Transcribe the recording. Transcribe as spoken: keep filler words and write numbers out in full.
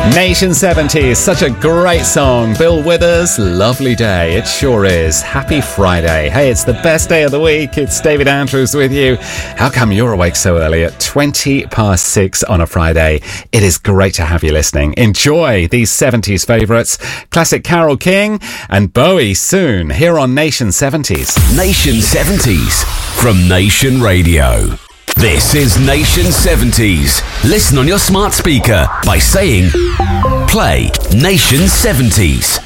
Nation seventies, such a great song. Bill Withers, Lovely Day. It sure is. Happy Friday. Hey, it's the best day of the week. It's David Andrews with you. How come you're awake so early at twenty past six on a Friday? It is great to have you listening. Enjoy these seventies favourites. Classic Carole King and Bowie soon here on Nation seventies. Nation seventies from Nation Radio. This is Nation seventies. Listen on your smart speaker by saying, play Nation seventies.